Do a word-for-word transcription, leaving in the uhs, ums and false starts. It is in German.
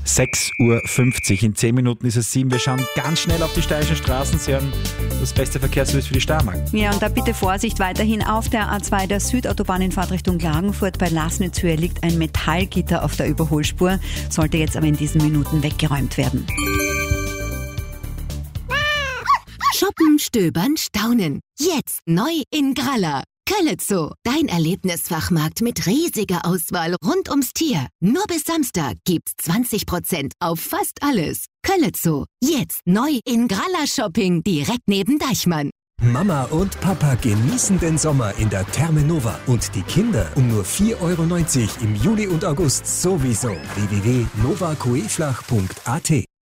sechs Uhr fünfzig. In zehn Minuten ist es sieben. Wir schauen ganz schnell auf die steirischen Straßen. Sie haben das beste Verkehrsservice für die Steiermark. Ja, und da bitte Vorsicht weiterhin auf der A zwei der Südautobahn in Fahrtrichtung Klagenfurt. Bei Lasnitzhöhe liegt ein Metallgitter auf der Überholspur, sollte jetzt aber in diesen Minuten weggeräumt werden. Shoppen, stöbern, staunen. Jetzt neu in Gralla. Kölle-Zoo, dein Erlebnisfachmarkt mit riesiger Auswahl rund ums Tier. Nur bis Samstag gibt's zwanzig Prozent auf fast alles. Kölle-Zoo, jetzt neu in Gralla Shopping, direkt neben Deichmann. Mama und Papa genießen den Sommer in der Therme Nova und die Kinder um nur vier Euro neunzig im Juli und August sowieso. w w w punkt nova coeflach punkt a t